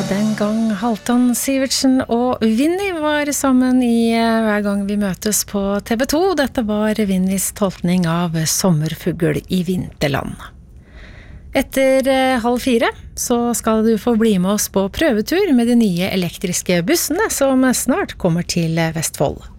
Den gang Halvdan Sivertsen og Vinni var sammen i Hver gang vi møtes på TV2. Dette var Vinnis tolkning av Sommerfugl i Vinterland. Etter 3:30 så skal du få bli med oss på prøvetur med de nye elektriske bussene som snart kommer til Vestfold.